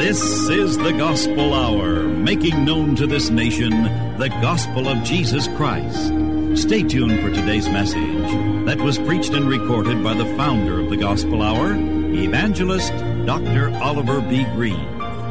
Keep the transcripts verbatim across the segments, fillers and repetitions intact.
This is the Gospel Hour, making known to this nation the gospel of Jesus Christ. Stay tuned for today's message that was preached and recorded by the founder of the Gospel Hour, Evangelist Doctor Oliver B. Greene.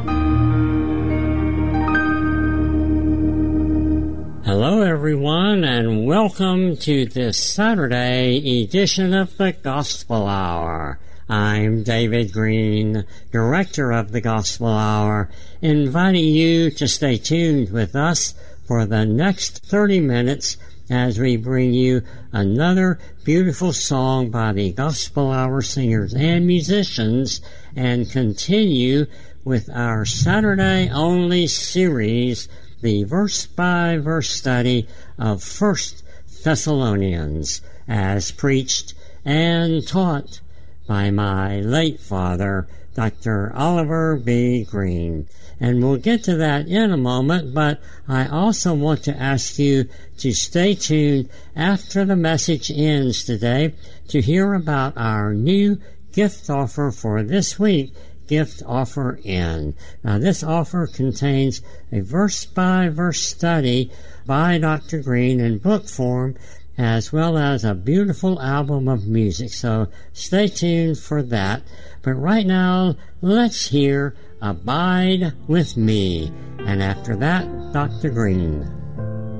Hello, everyone, and welcome to this Saturday edition of the Gospel Hour. I'm David Greene, Director of the Gospel Hour, inviting you to stay tuned with us for the next thirty minutes as we bring you another beautiful song by the Gospel Hour singers and musicians and continue with our Saturday-only series, the verse-by-verse study of First Thessalonians, as preached and taught by my late father, Doctor Oliver B. Greene. And we'll get to that in a moment, but I also want to ask you to stay tuned after the message ends today to hear about our new gift offer for this week, Gift Offer In. Now, this offer contains a verse-by-verse study by Doctor Greene in book form, as well as a beautiful album of music. So stay tuned for that. But right now, let's hear Abide With Me. And after that, Doctor Greene.